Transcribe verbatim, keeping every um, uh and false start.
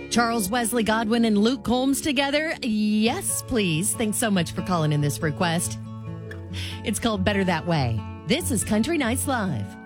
Charles Wesley Godwin and Luke Combs together? Yes, please. Thanks so much for calling in this request. It's called Better That Way. This is Country Nights Live.